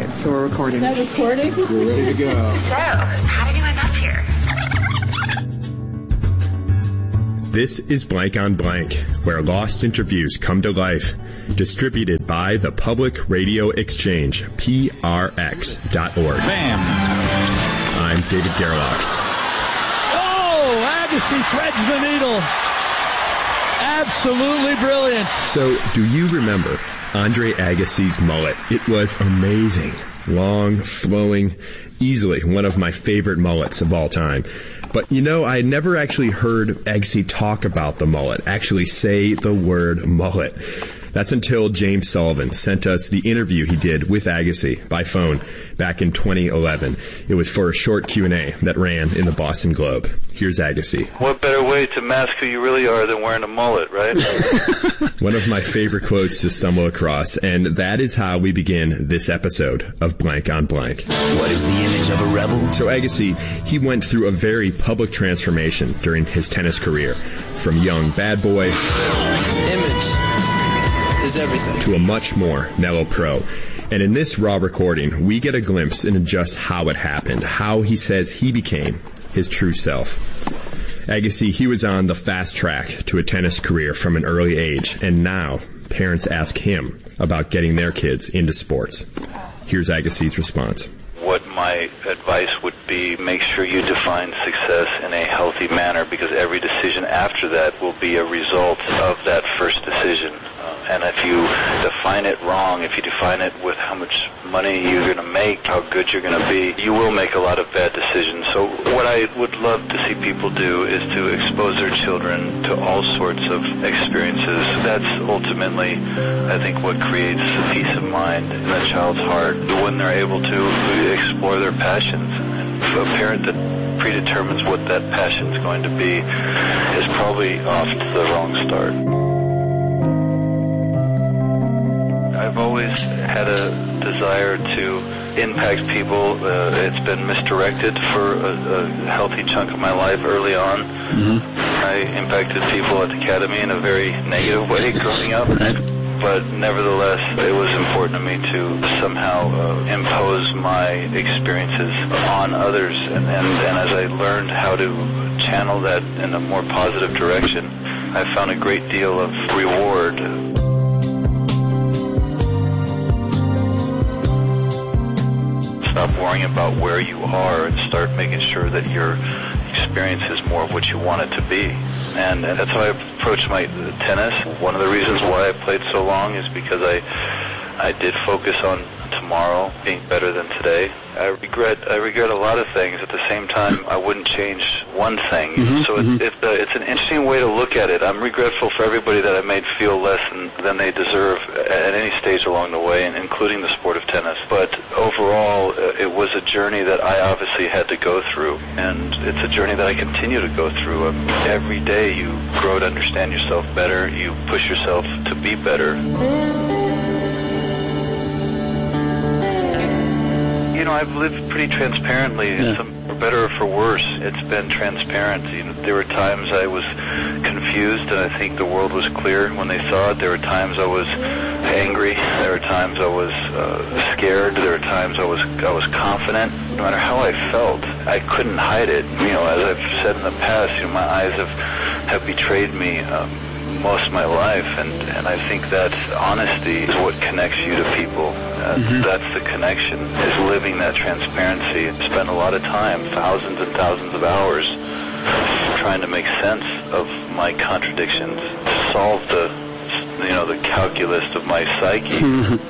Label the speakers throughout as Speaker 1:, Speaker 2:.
Speaker 1: So we're recording.
Speaker 2: Is that recording?
Speaker 1: We're ready to go.
Speaker 3: So, how did you end up here?
Speaker 4: This is Blank on Blank, where lost interviews come to life. Distributed by the Public Radio Exchange, PRX.org.
Speaker 5: Bam.
Speaker 4: I'm David Gerlach.
Speaker 5: Oh, Agassi threads the needle. Absolutely brilliant.
Speaker 4: So, do you remember Andre Agassi's mullet? It was amazing. Long, flowing, easily one of my favorite mullets of all time. But, you know, I had never actually heard Agassi talk about the mullet, actually say the word mullet. That's until James Sullivan sent us the interview he did with Agassi by phone back in 2011. It was for a short Q&A that ran in the Boston Globe. Here's Agassi.
Speaker 6: What better way to mask who you really are than wearing a mullet, right?
Speaker 4: One of my favorite quotes to stumble across, and that is how we begin this episode of Blank on Blank.
Speaker 7: What is the image of a rebel?
Speaker 4: So Agassi, he went through a very public transformation during his tennis career, from young bad boy
Speaker 7: Is everything.
Speaker 4: to a much more mellow pro. And in this raw recording, we get a glimpse into just how it happened, how he says he became his true self. Agassi, he was on the fast track to a tennis career from an early age, and now parents ask him about getting their kids into sports. Here's Agassi's response.
Speaker 6: What my advice would be, make sure you define success in a healthy manner, because every decision after that will be a result of that first decision. And if you define it wrong, if you define it with how much money you're going to make, how good you're going to be, you will make a lot of bad decisions. So what I would love to see people do is to expose their children to all sorts of experiences. That's ultimately, I think, what creates a peace of mind in a child's heart when they're able to explore their passions. And a parent that predetermines what that passion is going to be is probably off to the wrong start. I've always had a desire to impact people. It's been misdirected for a healthy chunk of my life early on. Mm-hmm. I impacted people at the academy in a very negative way growing up. But nevertheless, it was important to me to somehow impose my experiences on others. And as I learned how to channel that in a more positive direction, I found a great deal of reward. Stop worrying about where you are and start making sure that your experience is more of what you want it to be. And that's how I approach my tennis. One of the reasons why I played so long is because I did focus on tomorrow being better than today. I regret a lot of things. At the same time, I wouldn't change one thing. Mm-hmm, so it's an interesting way to look at it. I'm regretful for everybody that I made feel less than they deserve at any stage along the way, and including the sport of tennis. But overall, it was a journey that I obviously had to go through, and it's a journey that I continue to go through. Every day you grow to understand yourself better. You push yourself to be better. You know, I've lived pretty transparently, for better or for worse. It's been transparent. You know, there were times I was confused, and I think the world was clear when they saw it. There were times I was angry. There were times I was scared. There were times I was confident. No matter how I felt, I couldn't hide it. You know, as I've said in the past, you know, my eyes have betrayed me most of my life, and I think that honesty is what connects you to people. That's the connection, is living that transparency. And spend a lot of time, thousands and thousands of hours, trying to make sense of my contradictions, to solve the calculus of my psyche.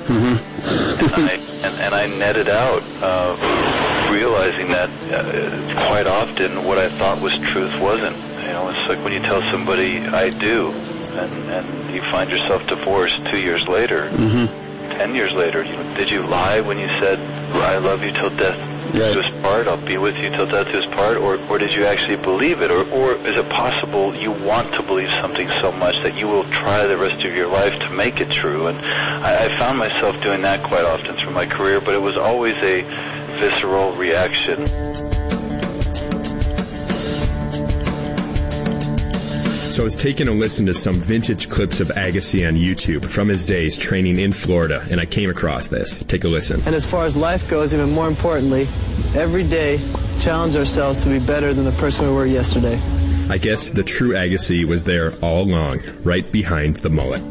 Speaker 6: And I netted out, realizing that quite often what I thought was truth wasn't. You know, it's like when you tell somebody, I do, and you find yourself divorced 2 years later, 10 years later. You know, did you lie when you said, I love you till death do us part, I'll be with you till death do us part, or did you actually believe it? Or is it possible you want to believe something so much that you will try the rest of your life to make it true? And I found myself doing that quite often through my career, but it was always a visceral reaction.
Speaker 4: So I was taking a listen to some vintage clips of Agassi on YouTube from his days training in Florida, and I came across this. Take a listen.
Speaker 1: And as far as life goes, even more importantly, every day challenge ourselves to be better than the person we were yesterday.
Speaker 4: I guess the true Agassi was there all along, right behind the mullet.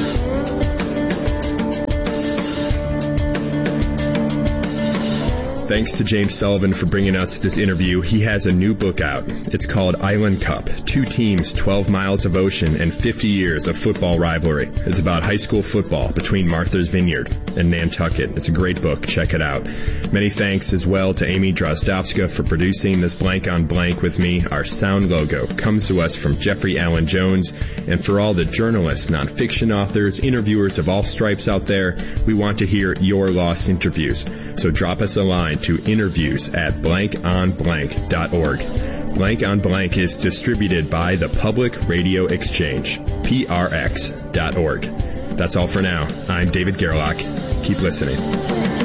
Speaker 4: Thanks to James Sullivan for bringing us this interview. He has a new book out. It's called Island Cup, 2 teams, 12 miles of ocean, and 50 years of football rivalry. It's about high school football between Martha's Vineyard and Nantucket. It's a great book. Check it out. Many thanks as well to Amy Drozdowska for producing this Blank on Blank with me. Our sound logo comes to us from Jeffrey Allen Jones. And for all the journalists, nonfiction authors, interviewers of all stripes out there, we want to hear your lost interviews. So drop us a line to interviews@blankonblank.org. Blank on Blank is distributed by the Public Radio Exchange, prx.org. That's all for now. I'm David Gerlach. Keep listening.